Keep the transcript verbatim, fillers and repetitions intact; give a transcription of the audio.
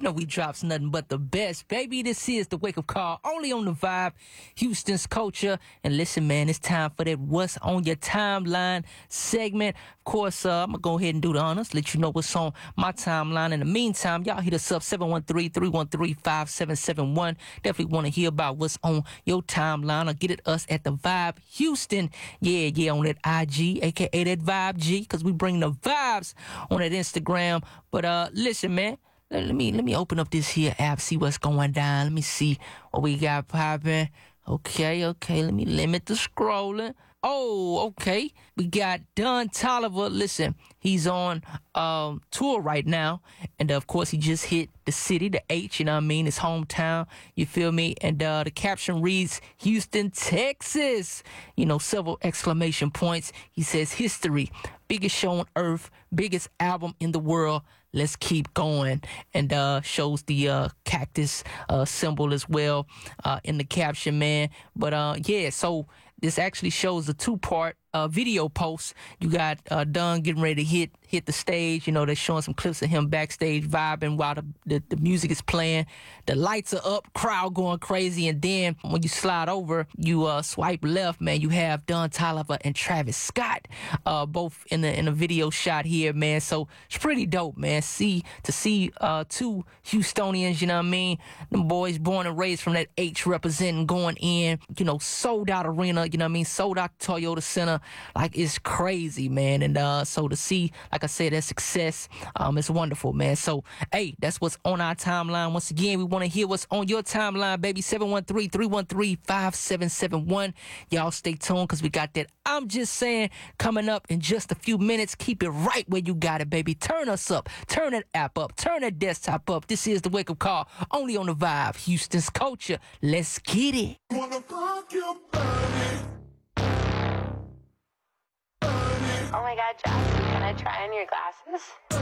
know we drops nothing but the best, baby. This is the Wake Up Call, only on the Vibe, Houston's culture. And listen, man, it's time for that What's on Your Timeline segment. Of course, uh, I'm going to go ahead and do the honors, let you know what's on my timeline. In the meantime, y'all hit us up, seven one three, three one three, five seven seven one. Definitely want to hear about what's on your timeline, or get at us at the Vibe Houston. Yeah, yeah, on that I G, a k a that Vibe G, because we bring the vibes on that Instagram. But uh, listen, man. Let me let me open up this here app, see what's going down. Let me see what we got popping. Okay, okay, let me limit the scrolling. Oh, okay. We got Don Toliver. Listen, he's on um, tour right now. And, uh, of course, he just hit the city, the H, you know what I mean? His hometown, you feel me? And uh, the caption reads, Houston, Texas. You know, several exclamation points. He says, history, biggest show on earth, biggest album in the world. Let's keep going. And uh, shows the uh, cactus uh, symbol as well uh, in the caption, man. But, uh, yeah, so this actually shows a two-part uh, video post. You got uh, Dunn getting ready to hit hit the stage. You know, they're showing some clips of him backstage vibing while the, the, the music is playing. The lights are up, crowd going crazy. And then when you slide over, you uh, swipe left, man, you have Don Toliver and Travis Scott, uh, both in the in a video shot here, man. So it's pretty dope, man. See to see uh, two Houstonians, you know what I mean? Them boys born and raised from that H representing, going in, you know, sold out arena, you know what I mean? Sold out Toyota Center. Like, it's crazy, man. And uh, so to see, like I said, that success, um, it's wonderful, man. So, hey, that's what's on our timeline. Once again, we want to hear what's on your timeline, baby. seven one three, three one three, five seven seven one. Y'all stay tuned, because we got that I'm Just Saying coming up in just a few minutes. Keep it right where you got it, baby. Turn us up. Turn that app up. Turn that desktop up. This is the Wake Up Call, only on the Vibe, Houston's culture. Let's get it. Wanna rock your body. Oh my god, Josh, can I try on your glasses?